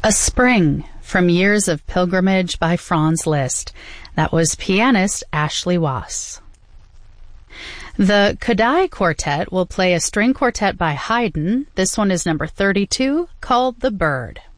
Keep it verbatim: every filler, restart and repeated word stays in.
A Spring from Years of Pilgrimage by Franz Liszt. That was pianist Ashley Wass. The Kodály Quartet will play a string quartet by Haydn. This one is number thirty-two, called The Bird.